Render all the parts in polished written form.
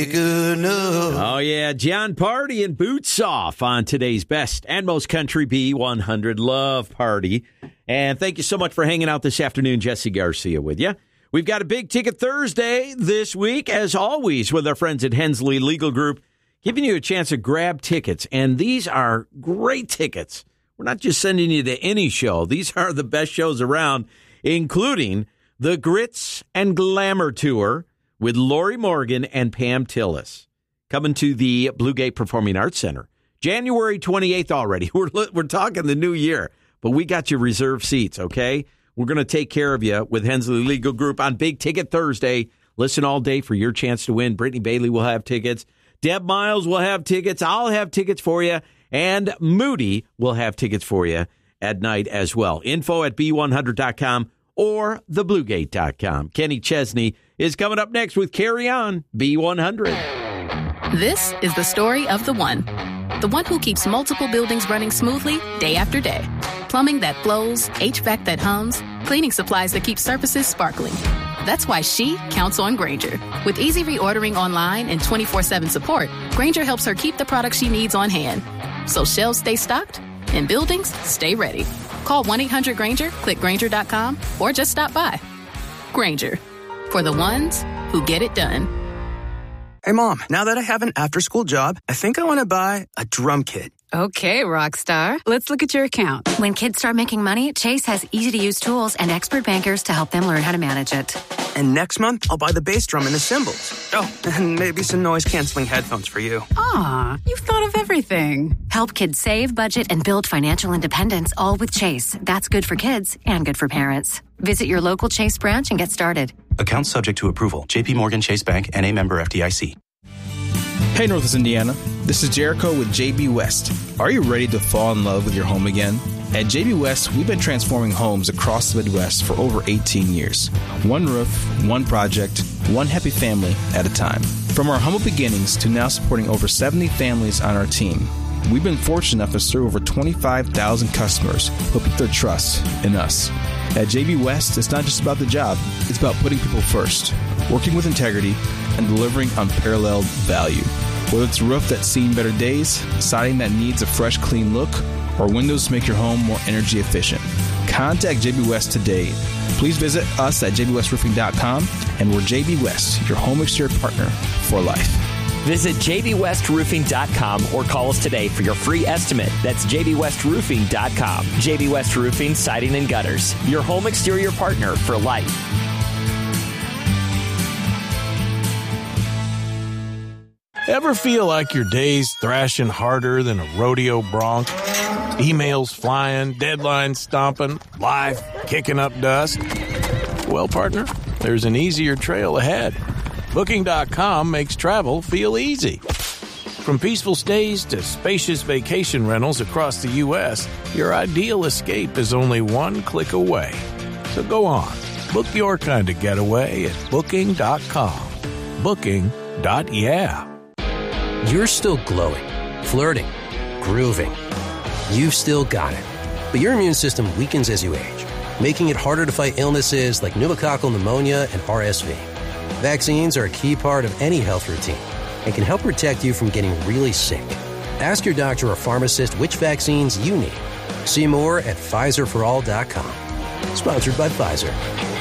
Good enough. Oh, yeah. John Party and Boots Off on today's best and most country B100 Love Party. And thank you so much for hanging out this afternoon. Jesse Garcia with you. We've got a Big Ticket Thursday this week, as always, with our friends at Hensley Legal Group, giving you a chance to grab tickets. And these are great tickets. We're not just sending you to any show. These are the best shows around, including the Grits and Glamour Tour with Lori Morgan and Pam Tillis, coming to the Blue Gate Performing Arts Center. January 28th already. We're talking the new year, but we got your reserved seats, okay? We're going to take care of you with Hensley Legal Group on Big Ticket Thursday. Listen all day for your chance to win. Brittany Bailey will have tickets. Deb Miles will have tickets. I'll have tickets for you. And Moody will have tickets for you at night as well. Info at B100.com or thebluegate.com. Kenny Chesney is coming up next with Carry On B100. This is the story of the one who keeps multiple buildings running smoothly day after day. Plumbing that flows, HVAC that hums, cleaning supplies that keep surfaces sparkling. That's why she counts on Grainger. With easy reordering online and 24/7 support, Grainger helps her keep the products she needs on hand. So shelves stay stocked and buildings stay ready. Call 1-800-GRAINGER, click Grainger.com, or just stop by. Grainger, for the ones who get it done. Hey, Mom, now that I have an after-school job, I think I want to buy a drum kit. Okay, Rockstar. Let's look at your account. When kids start making money, Chase has easy-to-use tools and expert bankers to help them learn how to manage it. And next month, I'll buy the bass drum and the cymbals. Oh, and maybe some noise-canceling headphones for you. Aw, you've thought of everything. Help kids save, budget, and build financial independence, all with Chase. That's good for kids and good for parents. Visit your local Chase branch and get started. Account subject to approval. J.P. Morgan Chase Bank, N.A. member FDIC. Hey, Northwest Indiana. This is Jericho with JB West. Are you ready to fall in love with your home again? At JB West, we've been transforming homes across the Midwest for over 18 years. One roof, one project, one happy family at a time. From our humble beginnings to now supporting over 70 families on our team, we've been fortunate enough to serve over 25,000 customers who put their trust in us. At JB West, it's not just about the job, it's about putting people first, working with integrity, and delivering unparalleled value. Whether it's a roof that's seen better days, siding that needs a fresh, clean look, or windows to make your home more energy efficient, contact JB West today. Please visit us at jbwestroofing.com, and we're JB West, your home exterior partner for life. Visit jbwestroofing.com or call us today for your free estimate. That's jbwestroofing.com. JB West Roofing, Siding, and Gutters, your home exterior partner for life. Ever feel like your day's thrashing harder than a rodeo bronc? Emails flying, deadlines stomping, life kicking up dust? Well, partner, there's an easier trail ahead. Booking.com makes travel feel easy. From peaceful stays to spacious vacation rentals across the U.S., your ideal escape is only one click away. So go on, book your kind of getaway at Booking.com. Booking.yeah. You're still glowing, flirting, grooving. You've still got it. But your immune system weakens as you age, making it harder to fight illnesses like pneumococcal pneumonia and RSV. Vaccines are a key part of any health routine and can help protect you from getting really sick. Ask your doctor or pharmacist which vaccines you need. See more at PfizerForAll.com. Sponsored by Pfizer.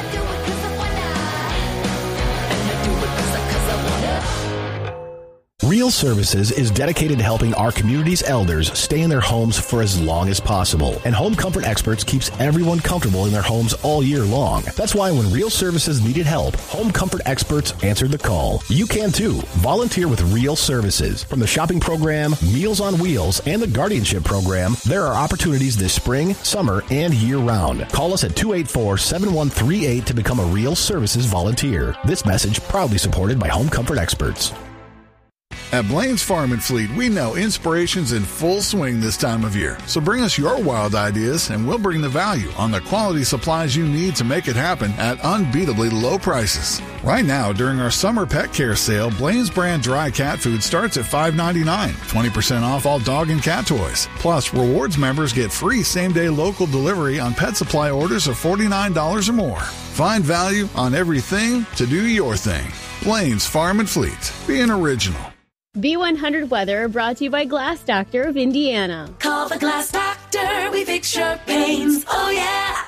Real Services is dedicated to helping our community's elders stay in their homes for as long as possible. And Home Comfort Experts keeps everyone comfortable in their homes all year long. That's why when Real Services needed help, Home Comfort Experts answered the call. You can too. Volunteer with Real Services. From the shopping program, Meals on Wheels, and the guardianship program, there are opportunities this spring, summer, and year-round. Call us at 284-7138 to become a Real Services volunteer. This message proudly supported by Home Comfort Experts. At Blaine's Farm and Fleet, we know inspiration's in full swing this time of year. So bring us your wild ideas and we'll bring the value on the quality supplies you need to make it happen at unbeatably low prices. Right now, during our summer pet care sale, Blaine's brand dry cat food starts at $5.99, 20% off all dog and cat toys. Plus, rewards members get free same-day local delivery on pet supply orders of $49 or more. Find value on everything to do your thing. Blaine Farm and Fleet. Be an original. B100 weather brought to you by Glass Doctor of Indiana. Call the Glass Doctor, we fix your pains. Oh yeah.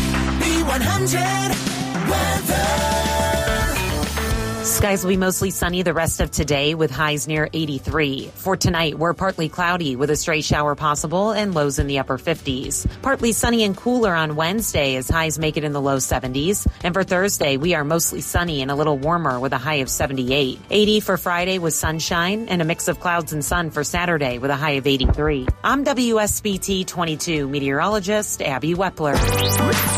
B100 weather. Skies will be mostly sunny the rest of today with highs near 83. For tonight, we're partly cloudy with a stray shower possible and lows in the upper 50s. Partly sunny and cooler on Wednesday as highs make it in the low 70s. And for Thursday, we are mostly sunny and a little warmer with a high of 78. 80 for Friday with sunshine and a mix of clouds and sun for Saturday with a high of 83. I'm WSBT 22 meteorologist Abby Wepler.